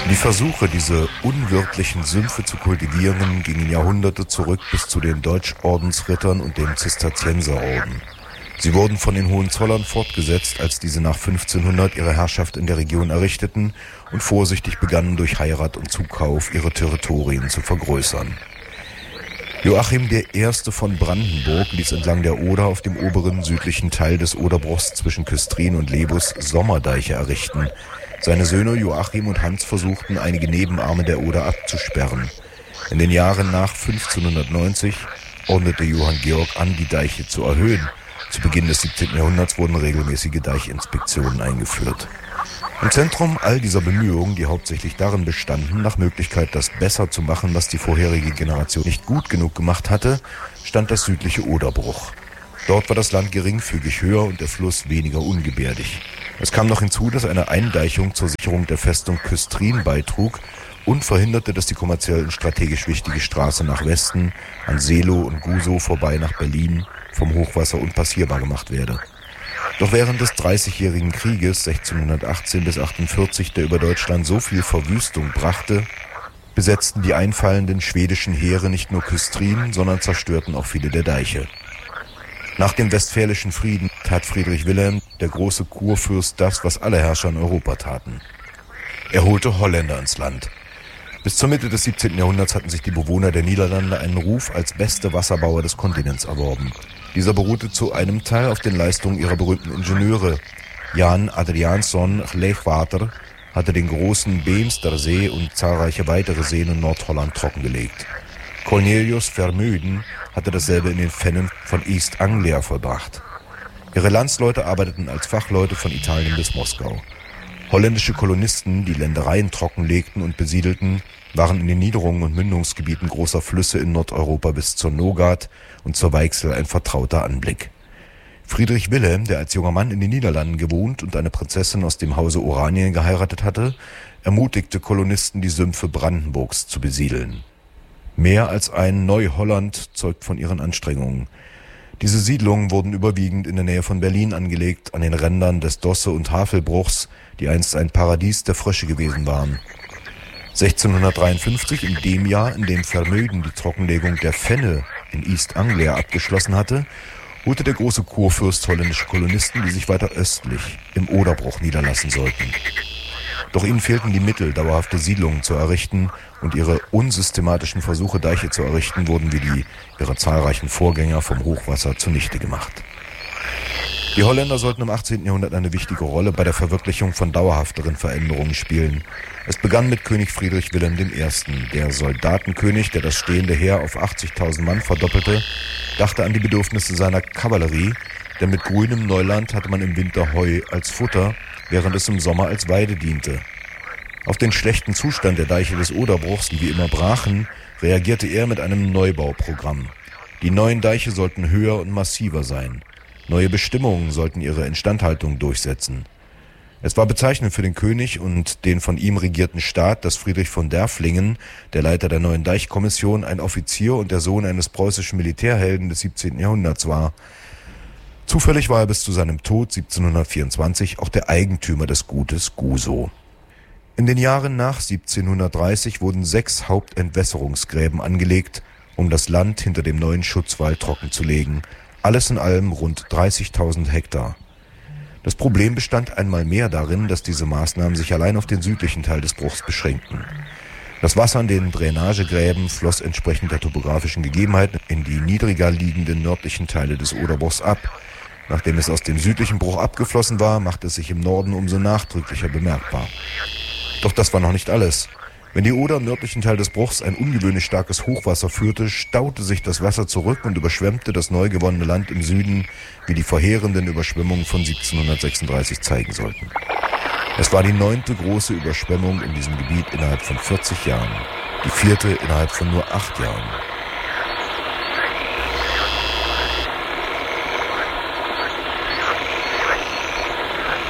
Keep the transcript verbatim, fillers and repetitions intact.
Die Versuche, diese unwirtlichen Sümpfe zu kultivieren, gingen Jahrhunderte zurück bis zu den Deutschordensrittern und dem Zisterzienserorden. Sie wurden von den Hohenzollern fortgesetzt, als diese nach fünfzehnhundert ihre Herrschaft in der Region errichteten und vorsichtig begannen, durch Heirat und Zukauf ihre Territorien zu vergrößern. Joachim der Erste von Brandenburg ließ entlang der Oder auf dem oberen südlichen Teil des Oderbruchs zwischen Küstrin und Lebus Sommerdeiche errichten. Seine Söhne Joachim und Hans versuchten, einige Nebenarme der Oder abzusperren. In den Jahren nach fünfzehnhundertneunzig ordnete Johann Georg an, die Deiche zu erhöhen. Zu Beginn des siebzehnten Jahrhunderts wurden regelmäßige Deichinspektionen eingeführt. Im Zentrum all dieser Bemühungen, die hauptsächlich darin bestanden, nach Möglichkeit das besser zu machen, was die vorherige Generation nicht gut genug gemacht hatte, stand das südliche Oderbruch. Dort war das Land geringfügig höher und der Fluss weniger ungebärdig. Es kam noch hinzu, dass eine Eindeichung zur Sicherung der Festung Küstrin beitrug und verhinderte, dass die kommerziell und strategisch wichtige Straße nach Westen, an Seelow und Gusow vorbei nach Berlin, vom Hochwasser unpassierbar gemacht werde. Doch während des Dreißigjährigen Krieges sechzehnhundertachtzehn bis achtundvierzig, der über Deutschland so viel Verwüstung brachte, besetzten die einfallenden schwedischen Heere nicht nur Küstrin, sondern zerstörten auch viele der Deiche. Nach dem Westfälischen Frieden tat Friedrich Wilhelm, der große Kurfürst, das, was alle Herrscher in Europa taten. Er holte Holländer ins Land. Bis zur Mitte des siebzehnten Jahrhunderts hatten sich die Bewohner der Niederlande einen Ruf als beste Wasserbauer des Kontinents erworben. Dieser beruhte zu einem Teil auf den Leistungen ihrer berühmten Ingenieure. Jan Adriaansson Leegwater hatte den großen Beemstersee und zahlreiche weitere Seen in Nordholland trockengelegt. Cornelius Vermeulen hatte dasselbe in den Fennen von East Anglia vollbracht. Ihre Landsleute arbeiteten als Fachleute von Italien bis Moskau. Holländische Kolonisten, die Ländereien trockenlegten und besiedelten, waren in den Niederungen und Mündungsgebieten großer Flüsse in Nordeuropa bis zur Nogat und zur Weichsel ein vertrauter Anblick. Friedrich Wilhelm, der als junger Mann in den Niederlanden gewohnt und eine Prinzessin aus dem Hause Oranien geheiratet hatte, ermutigte Kolonisten, die Sümpfe Brandenburgs zu besiedeln. Mehr als ein Neuholland zeugt von ihren Anstrengungen. Diese Siedlungen wurden überwiegend in der Nähe von Berlin angelegt, an den Rändern des Dosse- und Havelbruchs, die einst ein Paradies der Frösche gewesen waren. sechzehnhundertdreiundfünfzig, in dem Jahr, in dem Vermeulen die Trockenlegung der Fenne in East Anglia abgeschlossen hatte, holte der große Kurfürst holländische Kolonisten, die sich weiter östlich im Oderbruch niederlassen sollten. Doch ihnen fehlten die Mittel, dauerhafte Siedlungen zu errichten, und ihre unsystematischen Versuche, Deiche zu errichten, wurden wie die ihrer zahlreichen Vorgänger vom Hochwasser zunichte gemacht. Die Holländer sollten im achtzehnten Jahrhundert eine wichtige Rolle bei der Verwirklichung von dauerhafteren Veränderungen spielen. Es begann mit König Friedrich Wilhelm der Erste. Der Soldatenkönig, der das stehende Heer auf achtzigtausend Mann verdoppelte, dachte an die Bedürfnisse seiner Kavallerie, denn mit grünem Neuland hatte man im Winter Heu als Futter, während es im Sommer als Weide diente. Auf den schlechten Zustand der Deiche des Oderbruchs, die wie immer brachen, reagierte er mit einem Neubauprogramm. Die neuen Deiche sollten höher und massiver sein. Neue Bestimmungen sollten ihre Instandhaltung durchsetzen. Es war bezeichnend für den König und den von ihm regierten Staat, dass Friedrich von Derfflingen, der Leiter der neuen Deichkommission, ein Offizier und der Sohn eines preußischen Militärhelden des siebzehnten Jahrhunderts war. Zufällig war er bis zu seinem Tod siebzehnhundertvierundzwanzig auch der Eigentümer des Gutes Gusow. In den Jahren nach siebzehnhundertdreißig wurden sechs Hauptentwässerungsgräben angelegt, um das Land hinter dem neuen Schutzwall trockenzulegen. Alles in allem rund dreißigtausend Hektar. Das Problem bestand einmal mehr darin, dass diese Maßnahmen sich allein auf den südlichen Teil des Bruchs beschränkten. Das Wasser in den Drainagegräben floss entsprechend der topografischen Gegebenheiten in die niedriger liegenden nördlichen Teile des Oderbruchs ab. Nachdem es aus dem südlichen Bruch abgeflossen war, machte es sich im Norden umso nachdrücklicher bemerkbar. Doch das war noch nicht alles. Wenn die Oder im nördlichen Teil des Bruchs ein ungewöhnlich starkes Hochwasser führte, staute sich das Wasser zurück und überschwemmte das neu gewonnene Land im Süden, wie die verheerenden Überschwemmungen von siebzehnhundertsechsunddreißig zeigen sollten. Es war die neunte große Überschwemmung in diesem Gebiet innerhalb von vierzig Jahren, die vierte innerhalb von nur acht Jahren.